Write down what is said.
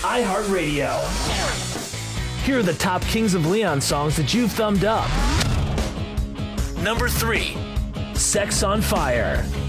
iHeartRadio. Here are the top Kings of Leon songs that you've thumbed up. Number 3, Sex on Fire.